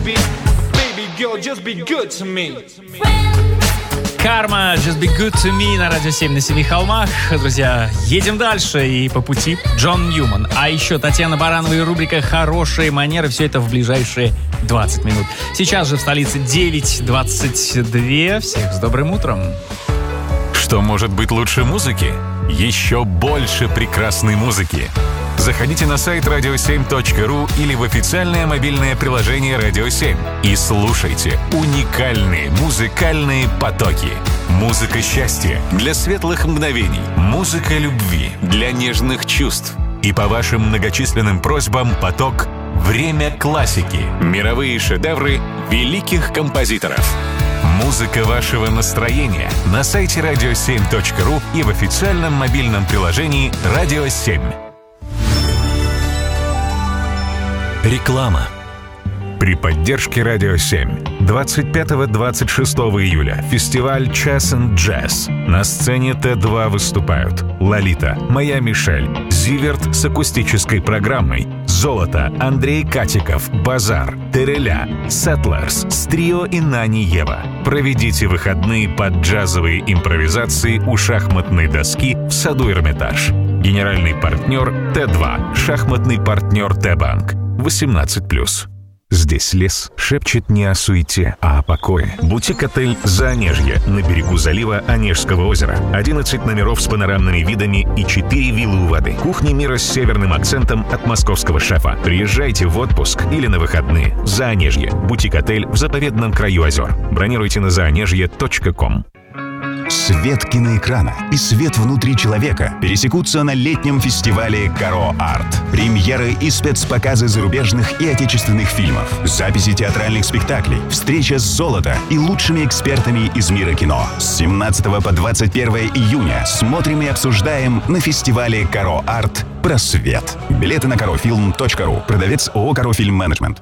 be. Baby girl, just be good to me. Карма, Just Be Good To Me на Радио 7 на Семи холмах. Друзья, едем дальше, и по пути Джон Ньюман. А еще Татьяна Баранова и рубрика «Хорошие манеры». Все это в ближайшие 20 минут. Сейчас же в столице 9:22. Всех с добрым утром. Что может быть лучше музыки? Еще больше прекрасной музыки. Заходите на сайт radio7.ru или в официальное мобильное приложение «Радио 7» и слушайте уникальные музыкальные потоки. Музыка счастья для светлых мгновений, музыка любви для нежных чувств. И по вашим многочисленным просьбам поток «Время классики». Мировые шедевры великих композиторов. Музыка вашего настроения на сайте radio7.ru и в официальном мобильном приложении «Радио 7». Реклама. При поддержке «Радио 7» 25-26 июля фестиваль Chess and Jazz. На сцене Т2 выступают Лолита, Моя Мишель, Зиверт с акустической программой, Золото, Андрей Катиков, Базар, Тереля, Settlers, Стрио и Нани Ева. Проведите выходные под джазовые импровизации у шахматной доски в саду Эрмитаж. Генеральный партнер Т2, шахматный партнер Т-банк. 18+. Здесь лес шепчет не о суете, а о покое. Бутик-отель «Заонежье» на берегу залива Онежского озера. 11 номеров с панорамными видами и 4 виллы у воды. Кухня мира с северным акцентом от московского шефа. Приезжайте в отпуск или на выходные. «Заонежье» – бутик-отель в заповедном краю озер. Бронируйте на заонежье.com. Свет киноэкрана и свет внутри человека пересекутся на летнем фестивале «Каро Арт». Премьеры и спецпоказы зарубежных и отечественных фильмов, записи театральных спектаклей, встреча с «Золото» и лучшими экспертами из мира кино. С 17 по 21 июня смотрим и обсуждаем на фестивале «Каро Арт» про свет. Билеты на karofilm.ru. Продавец ООО «Карофильм Менеджмент».